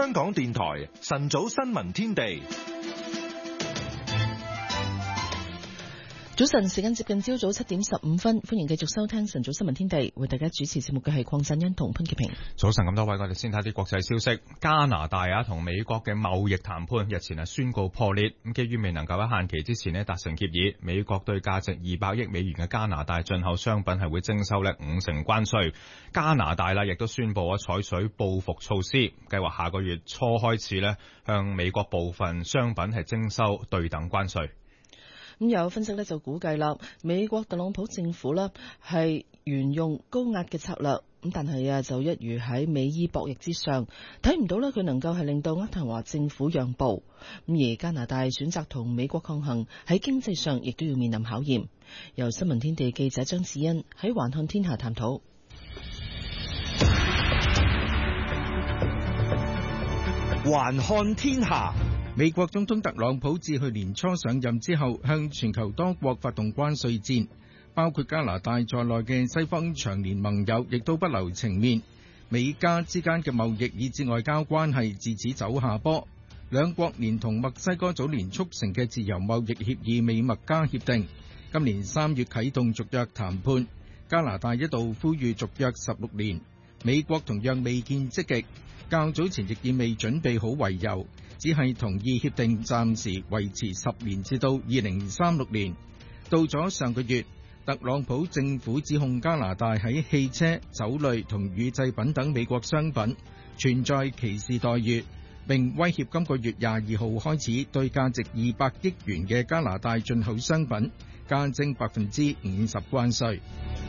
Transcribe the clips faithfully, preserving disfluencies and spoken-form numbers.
香港電台晨早新聞天地。 早晨，時間接近朝早七點十五分，歡迎繼續收聽晨早新聞天地，為大家主持節目嘅係鄺振欣同潘潔平。 早晨咁多位，我哋先睇啲國際消息。加拿大啊同美國嘅貿易談判日前啊宣告破裂，咁基於未能夠喺限期之前咧達成協議，美國對價值二百億美元嘅加拿大進口商品係會徵收咧五成關稅。加拿大啦亦都宣布咗採取報復措施，計劃下個月初開始咧向美國部分商品係徵收對等關稅。 咁有分析咧就估計啦，美國特朗普政府呢係沿用高壓嘅策略，咁但係啊就一如喺美伊博弈之上，睇唔到呢佢能夠係令到渥太華政府讓步。咁而加拿大選擇同美國抗衡，喺經濟上亦都要面臨考驗。由新聞天地記者張子欣喺環看天下探討。 環看天下。美國總統特朗普自去年初上任之後，向全球多國發動關稅戰，包括加拿大在內嘅西方長年盟友亦都不留情面。美加之間嘅貿易以至外交關係自此走下坡。兩國連同墨西哥早年促成嘅自由貿易協議美墨加協定，今年三月啟動續約談判。加拿大一度呼籲續約十六年，美國同樣未見積極，較早前亦以未準備好為由，只係同意協定暫時維持十年至到二零三六年。到咗上個月，特朗普政府指控加拿大喺汽車、酒類同乳製品等美國商品存在歧視待遇，並威脅今個月廿二號開始對價值二百億元嘅加拿大進口商品加徵百分之五十關稅。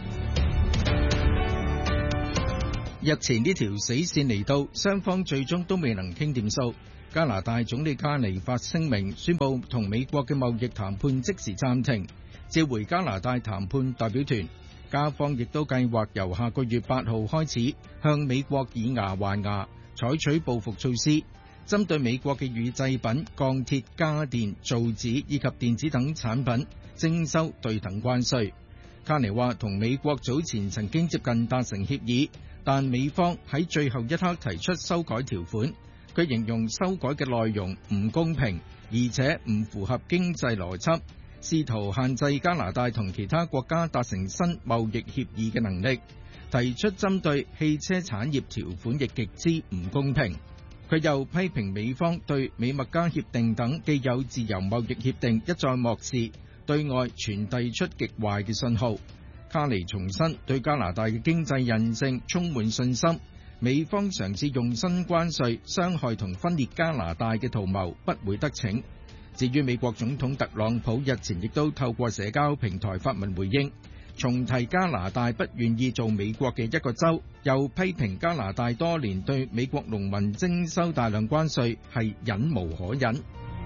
日前呢條死線嚟到，雙方最終都未能傾掂數。加拿大總理卡尼發聲明宣布同美國嘅貿易談判即時暫停，召回加拿大談判代表團。加方亦都計劃由下個月八號開始向美國以牙還牙，採取報復措施，針對美國嘅乳製品、鋼鐵、家電、造紙以及電子等產品徵收對等關稅。卡尼話同美國早前曾經接近達成協議，但美方喺最後一刻提出修改條款。佢形容修改嘅內容唔公平，而且唔符合經濟邏輯，試圖限制加拿大同其他國家達成新貿易協議嘅能力。提出針對汽車產業條款亦極之唔公平。佢又批評美方對美墨加協定等既有自由貿易協定一再漠視，對外傳遞出極壞嘅信號。卡尼重申對加拿大嘅經濟韌性充滿信心。美方嘗試用新關稅傷害同分裂加拿大嘅圖謀不會得逞。至於美國總統特朗普日前亦都透過社交平台發文回應，重提加拿大不願意做美國嘅一個州，又批評加拿大多年對美國農民徵收大量關稅係忍無可忍。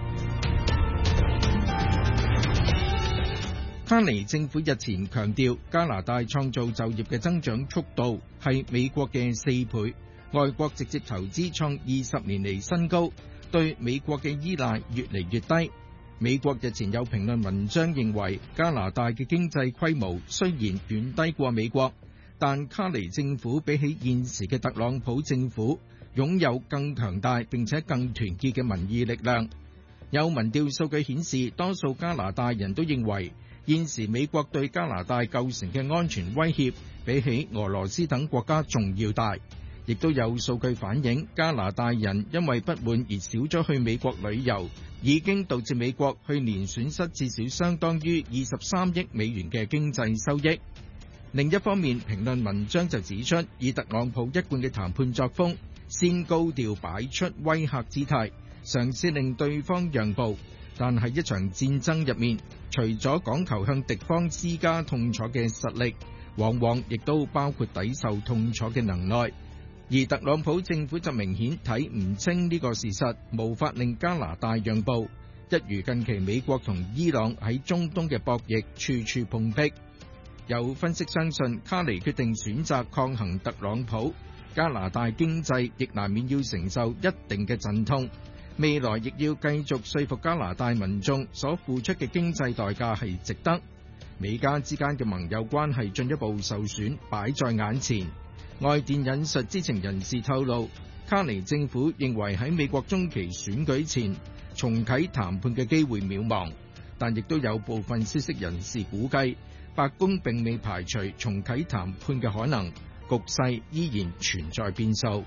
卡尼政府日前強調，加拿大創造就業嘅增長速度係美國嘅四倍，外國直接投資創二十年嚟新高，對美國嘅依賴越嚟越低。美國日前有評論文章認為，加拿大嘅經濟規模雖然遠低過美國，但卡尼政府比起現時嘅特朗普政府，擁有更強大並且更團結嘅民意力量。有民調數據顯示，多數加拿大人都認為，現時美國對加拿大構成嘅安全威脅比起俄羅斯等國家仲要大，亦都有數據反映加拿大人因為不滿而少咗去美國旅遊，已經導致美國去年損失至少相當於二十三億美元嘅經濟收益。另一方面，評論文章就指出，以特朗普一貫嘅談判作風，先高調擺出威嚇姿態，嘗試令對方讓步，但係一場戰爭入面，除咗講求向敵方施加痛楚嘅實力，往往亦都包括抵受痛楚嘅能耐。而特朗普政府就明顯睇唔清呢個事實，無法令加拿大讓步，一如近期美國同伊朗喺中東嘅博弈，處處碰壁。有分析相信，卡尼決定選擇抗衡特朗普，加拿大經濟亦難免要承受一定嘅陣痛。未來亦要繼續說服加拿大民眾所付出嘅經濟代價係值得。美加之間嘅盟友關係進一步受損，擺在眼前。外電引述知情人士透露， 卡尼政府認為喺美國中期選舉前重啟談判嘅機會渺茫，但亦都有部分消息人士估計，白宮並未排除重啟談判嘅可能，局勢依然存在變數。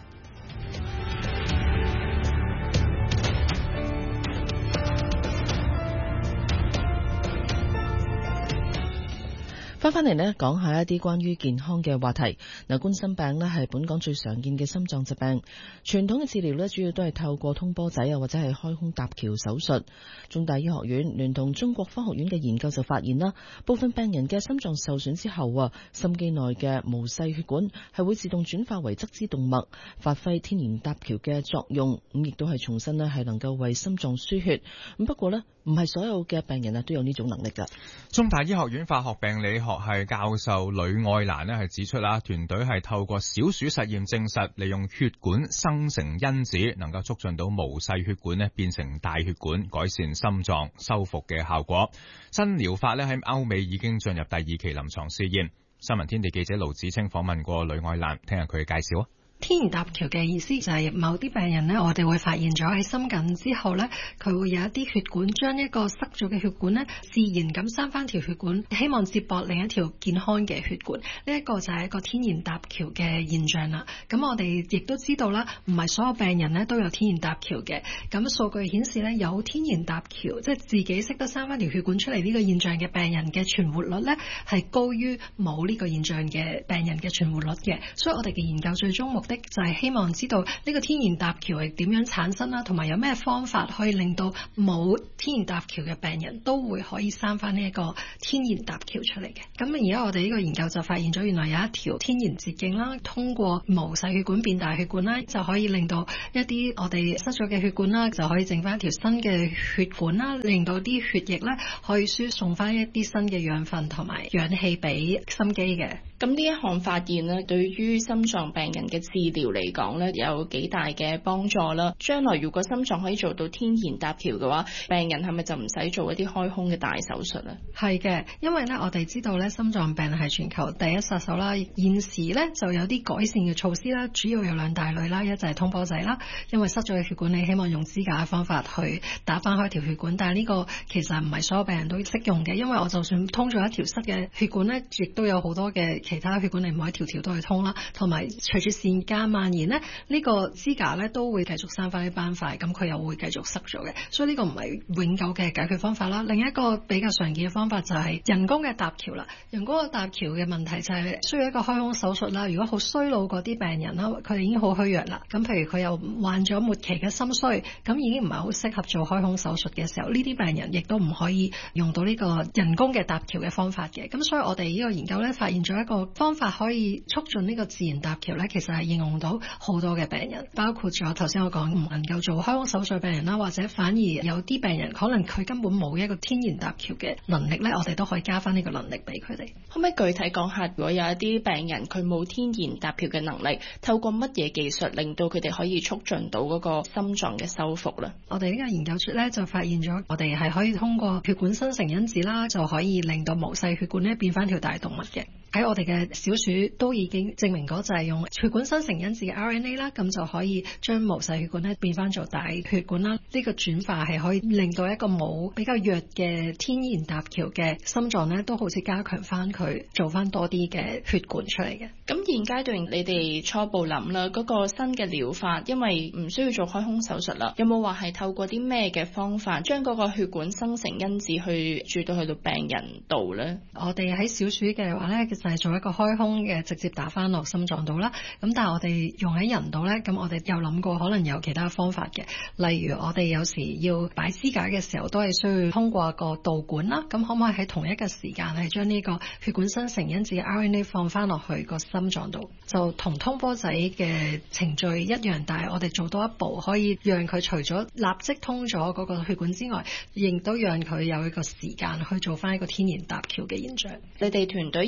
翻返嚟呢，講下一啲關於健康嘅話題。嗱，冠心病呢係本港最常見嘅心臟疾病，傳統嘅治療呢主要都係透過通波仔啊，或者係開胸搭橋手術。中大醫學院聯同中國科學院嘅研究就發現啦，部分病人嘅心臟受損之後啊，心肌內嘅毛細血管係會自動轉化為側支動脈，發揮天然搭橋嘅作用。咁亦都係重新呢係能夠為心臟輸血。咁不過呢，唔係所有嘅病人啊都有呢種能力㗎。 中大醫學院化學病理學系教授呂愛蘭呢係指出啦，團隊係透過小鼠實驗證實，利用血管生成因子，能夠促進到毛細血管呢變成大血管，改善心臟修復嘅效果。新療法呢喺歐美已經進入第二期臨床試驗。新聞天地記者盧子清訪問過呂愛蘭，聽下佢嘅介紹啊。 天然搭橋嘅意思就係某啲病人呢，我哋會發現咗喺心梗之後呢，佢會有一啲血管將一個塞咗嘅血管呢，自然咁生翻條血管，希望接駁另一條健康嘅血管。呢一個就係一個天然搭橋嘅現象啦。咁我哋亦都知道啦，唔係所有病人呢都有天然搭橋嘅。咁數據顯示呢，有天然搭橋，即係自己識得生翻條血管出嚟呢個現象嘅病人嘅存活率呢，係高於冇呢個現象嘅病人嘅存活率嘅。所以我哋嘅研究最終目的就係希望知道呢個天然搭橋係點樣產生啦，同埋有咩方法可以令到冇天然搭橋嘅病人都會可以生翻呢一個天然搭橋出嚟嘅。咁而家我哋呢個研究就發現咗，原來有一條天然捷徑啦，通過毛細血管變大血管啦，就可以令到一啲我哋塞咗嘅血管啦，就可以整翻一條新嘅血管啦，令到啲血液咧可以輸送翻一啲新嘅養分同埋氧氣俾心肌嘅。 咁呢一項發現呢，對於心臟病人嘅治療嚟講呢，有幾大嘅幫助啦。將來如果心臟可以做到天然搭橋嘅話，病人係咪就唔使做一啲開胸嘅大手術呢？ 係嘅，因為呢，我哋知道呢，心臟病係全球第一殺手啦。現時呢，就有啲改善嘅措施啦，主要有兩大類啦，一就係通波仔啦，因為塞咗嘅血管你希望用支架嘅方法去打翻開條血管，但係呢個其實唔係所有病人都適用嘅，因為我就算通咗一條塞嘅血管呢，亦都有好多嘅其他血管你唔可以條條都去通啦，同埋隨住時間蔓延呢，呢個支架呢都會繼續生翻啲斑塊，咁佢又會繼續塞咗嘅，所以呢個唔係永久嘅解決方法啦。另一個比較常見嘅方法就係人工嘅搭橋啦。人工嘅搭橋嘅問題就係需要一個開胸手術啦。如果好衰老嗰啲病人啦，佢哋已經好虛弱啦，咁譬如佢又患咗末期嘅心衰，咁已經唔係好適合做開胸手術嘅時候，呢啲病人亦都唔可以用到呢個人工嘅搭橋嘅方法嘅。咁所以我哋呢個研究呢，發現咗一個方法可以促進呢個自然搭橋呢，其實係應用到好多嘅病人，包括咗頭先我講唔能夠做開胸手術病人啦，或者反而有啲病人可能佢根本冇一個天然搭橋嘅能力呢，我哋都可以加翻呢個能力俾佢哋。 可唔可以具體講下，如果有一啲病人佢冇天然搭橋嘅能力，透過乜嘢技術令到佢哋可以促進到嗰個心臟嘅修復呢？ 我哋呢個研究出呢，就發現咗，我哋係可以通過血管生成因子啦，就可以令到毛細血管呢變翻條大動脈嘅。喺我哋嘅小鼠都已經證明咗，就係用血管生成因子嘅 R N A 啦，咁就可以將毛細血管咧變翻做大血管啦。呢個轉化係可以令到一個冇比較弱嘅天然搭橋嘅心臟咧，都好似加強翻佢，做翻多啲嘅血管出嚟嘅。 咁現階段你哋初步諗啦，嗰個新嘅療法，因為唔需要做開胸手術啦，有冇話係透過啲咩嘅方法，將嗰個血管生成因子去注到去到病人度呢？ 我哋喺小鼠嘅話咧，就係做一個開胸嘅，直接打翻落心臟度啦。咁但係我哋用喺人度咧，咁我哋有諗過可能有其他方法嘅，例如我哋有時要擺支架嘅時候，都係需要通過個導管啦。咁可唔可以喺同一個時間係將呢個血管生成因子嘅 R N A 放翻落去個心臟度，就同通波仔嘅程序一樣，但係我哋做多一步，可以讓佢除咗立即通咗嗰個血管之外，亦都讓佢有一個時間去做翻一個天然搭橋嘅現象。 你哋團隊現階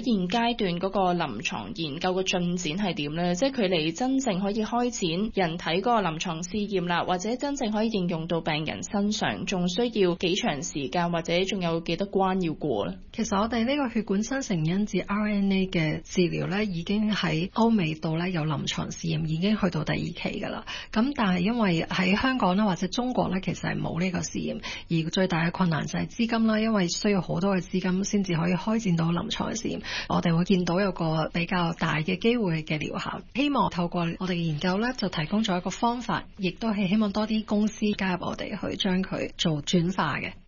階段嗰個臨床研究嘅進展係點呢？即係佢離真正可以開展人體嗰個臨床試驗啦，或者真正可以應用到病人身上，仲需要幾長時間，或者仲有幾多關要過呢？ 其實我哋呢個血管新成因子 R N A 嘅治療呢，已經喺歐美度呢有臨床試驗，已經去到第二期㗎啦。咁但係因為喺香港啦或者中國呢，其實係冇呢個試驗，而最大嘅困難就係資金啦，因為需要好多嘅資金先至可以開展到臨床嘅試驗。我哋會見到有個比較大嘅機會嘅療效，希望透過我哋嘅研究呢，就提供咗一個方法，亦都係希望多啲公司加入我哋去將佢做轉化嘅。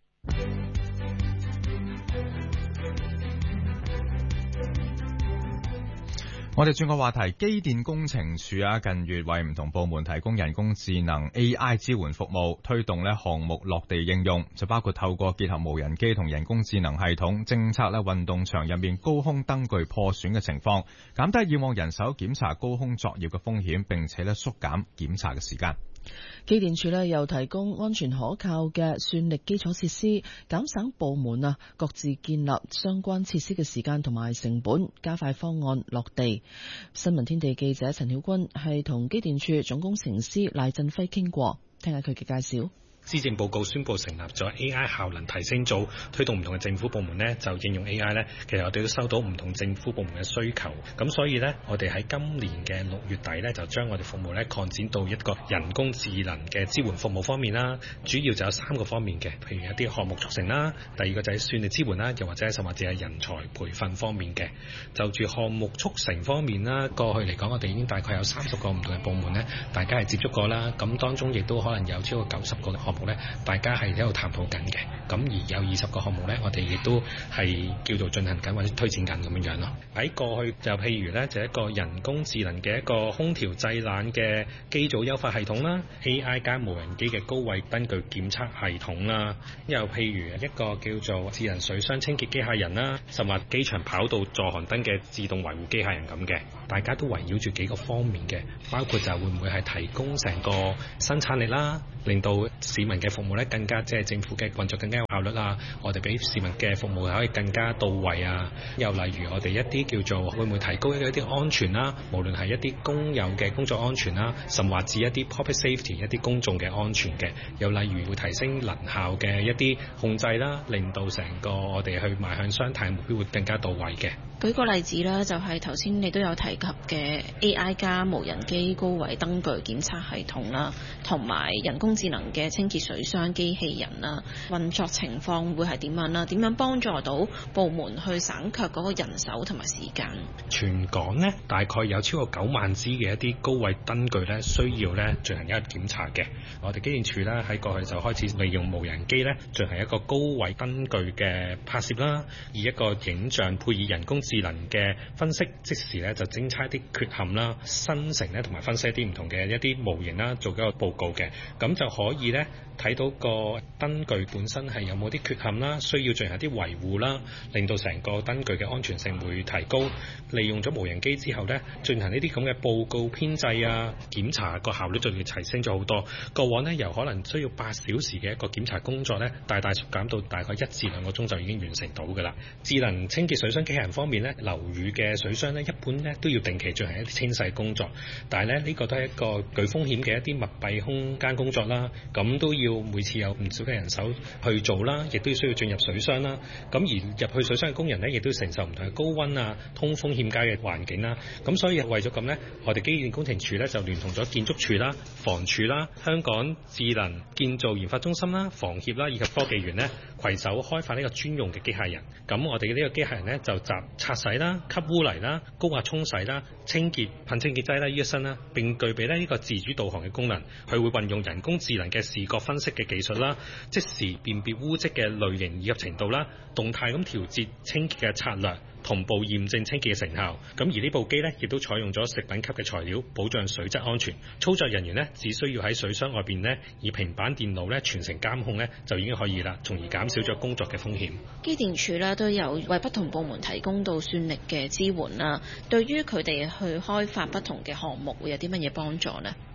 我哋轉個話題，機電工程署啊，近月為唔同部門提供人工智能 A I 支援服務，推動咧項目落地應用，就包括透過結合無人機同人工智能系統，偵測咧運動場入面高空燈具破損嘅情況，減低以往人手檢查高空作業嘅風險，並且咧縮減檢查嘅時間。 機電署咧又提供安全可靠嘅算力基礎設施，減省部門啊各自建立相關設施嘅時間同埋成本，加快方案落地。新聞天地記者陳曉君係同機電署總工程師賴振輝傾過，聽下佢嘅介紹。 施政報告宣布成立咗 A I 效能提升組，推動唔同嘅政府部門呢就應用 A I 呢，其實我哋都收到唔同政府部門嘅需求，咁所以呢，我哋喺今年嘅六月底呢，就將我哋服務呢擴展到一個人工智能嘅支援服務方面啦。主要就有三個方面嘅，譬如一啲項目促成啦，第二個就係算力支援啦，又或者甚至係人才培訓方面嘅。就住項目促成方面啦，過去嚟講我哋已經大概有三十個唔同嘅部門呢，大家係接觸過啦，咁當中亦都可能有超過九十個嘅項目大家係喺度探討緊嘅，咁而有二十個項目呢，我哋亦都係叫做進行緊或者推薦緊咁樣樣咯。喺過去就譬如呢，就一個人工智能嘅一個空調製冷嘅機組優化系統啦 ，A I 加無人機嘅高位燈具檢測系統啦，又譬如一個叫做智能水箱清潔機械人啦，甚至機場跑道助航燈嘅自動維護機械人咁嘅，大家都圍繞住幾個方面嘅，包括就會唔會係提供成個生產力啦，令到市民嘅服務咧更加即係政府嘅運作更加有效率啊！我哋俾市民嘅服務可以更加到位啊！又例如我哋一啲叫做會唔會提高一啲安全啦，無論係一啲工友嘅工作安全啦，甚或至一啲 public safety 一啲公眾嘅安全嘅，又例如會提升能效嘅一啲控制啦，令到成個我哋去邁向雙碳目標會更加到位嘅。 舉個例子啦，就係頭先你都有提及嘅 A I 加無人機高位燈具檢測系統啦，同埋人工智能嘅清潔水箱機器人啦，運作情況會係點樣啦？點樣幫助到部門去省卻嗰個人手同埋時間？ 全港呢，大概有超過九萬支嘅一啲高位燈具呢，需要呢進行一個檢查嘅。我哋機電署呢，喺過去就開始利用無人機呢進行一個高位燈具嘅拍攝啦，以一個影像配以人工智能嘅分析，即時咧就偵測一啲缺陷啦，生成咧同埋分析一啲唔同嘅一啲模型啦，做一個報告嘅，咁就可以咧睇到個燈具本身係有冇啲缺陷啦，需要進行一啲維護啦，令到成個燈具嘅安全性會提高。利用咗無人機之後咧，進行呢啲咁嘅報告編製啊、檢查個效率就要提升咗好多。過往呢，由可能需要八小時嘅一個檢查工作咧，大大縮減到大概一至兩個鐘就已經完成到㗎啦。智能清潔水箱機器人方面咧，樓宇嘅水箱咧，一般咧都要定期進行一啲清洗工作，但係咧呢個都係一個具風險嘅一啲密閉空間工作啦，咁都要每次有唔少嘅人手去做啦，亦都需要進入水箱啦。咁而入去水箱嘅工人咧，亦都承受唔同嘅高溫啊、通風欠佳嘅環境啦。咁所以為咗咁咧，我哋機電工程署咧就聯同咗建築署啦、房署啦、香港智能建造研發中心啦、房協啦以及科技園咧，攜手開發呢個專用嘅機械人。咁我哋嘅呢個機械人咧就集拆洗啦、吸污泥啦、高壓沖洗啦、清潔噴清潔劑啦於一身啦，並具備咧呢個自主導航嘅功能。佢會運用人工智能嘅視覺分析嘅技術啦，即時辨別污漬嘅類型以及程度啦，動態咁調節清潔嘅策略，同步驗證清潔嘅成效。咁而呢部機呢，亦都採用咗食品級嘅材料，保障水質安全。操作人員呢，只需要喺水箱外邊呢，以平板電腦呢全程監控呢，就已經可以啦，從而減少咗工作嘅風險。 機電署呢都有為不同部門提供到算力嘅支援啦。對於佢哋去開發不同嘅項目，會有啲乜嘢幫助呢？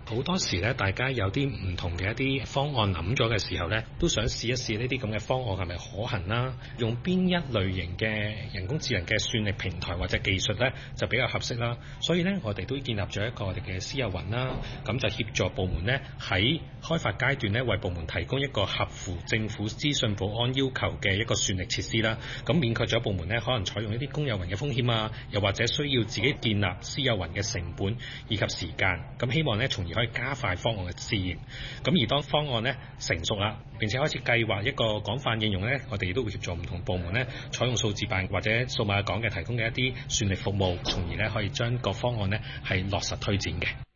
好多時咧，大家有啲唔同嘅一啲方案諗咗嘅時候咧，都想試一試呢啲咁嘅方案係咪可行啦？用邊一類型嘅人工智能嘅算力平台或者技術咧，就比較合適啦。所以咧，我哋都建立咗一個我哋嘅私有雲啦，咁就協助部門咧喺開發階段咧，為部門提供一個合乎政府資訊保安要求嘅一個算力設施啦。咁免卻咗部門咧可能採用一啲公有雲嘅風險啊，又或者需要自己建立私有雲嘅成本以及時間。咁希望咧，從而可以加快方案嘅試驗。咁而當方案咧成熟啦，並且開始計劃一個廣泛應用咧，我哋亦都會協助唔同部門咧採用數字辦或者數碼港嘅提供嘅一啲算力服務，從而咧可以將個方案咧係落實推展嘅。